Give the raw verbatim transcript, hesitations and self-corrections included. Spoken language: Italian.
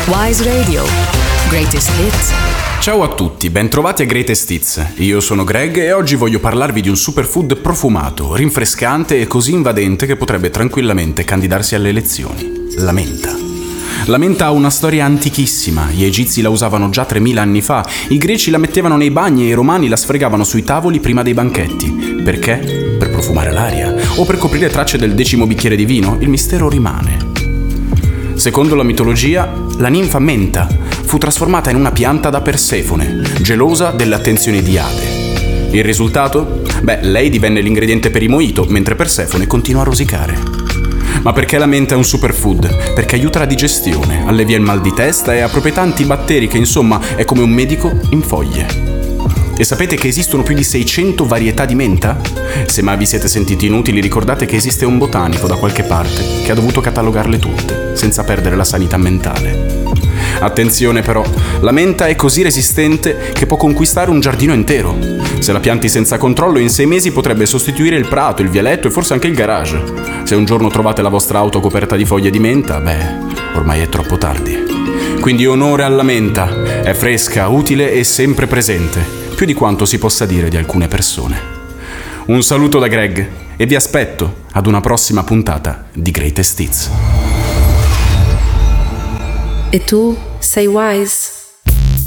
Wise Radio. Greatest Hits. Ciao a tutti, bentrovati a Greatest Hits. Io sono Greg e oggi voglio parlarvi di un superfood profumato, rinfrescante e così invadente che potrebbe tranquillamente candidarsi alle elezioni. La menta. La menta ha una storia antichissima, gli egizi la usavano già tremila anni fa, i greci la mettevano nei bagni e i romani la sfregavano sui tavoli prima dei banchetti. Perché? Per profumare l'aria? O per coprire tracce del decimo bicchiere di vino? Il mistero rimane. Secondo la mitologia, la ninfa Menta fu trasformata in una pianta da Persefone, gelosa delle attenzioni di Ade. Il risultato? Beh, lei divenne l'ingrediente per i mojito, mentre Persefone continua a rosicare. Ma perché la menta è un superfood? Perché aiuta la digestione, allevia il mal di testa e ha proprietà antibatteriche, insomma, è come un medico in foglie. E sapete che esistono più di seicento varietà di menta? Se mai vi siete sentiti inutili, ricordate che esiste un botanico da qualche parte che ha dovuto catalogarle tutte, senza perdere la sanità mentale. Attenzione però, la menta è così resistente che può conquistare un giardino intero. Se la pianti senza controllo, in sei mesi potrebbe sostituire il prato, il vialetto e forse anche il garage. Se un giorno trovate la vostra auto coperta di foglie di menta, beh, ormai è troppo tardi. Quindi onore alla menta, è fresca, utile e sempre presente. Più di quanto si possa dire di alcune persone. Un saluto da Greg e vi aspetto ad una prossima puntata di Greatest Hits. E tu sei wise?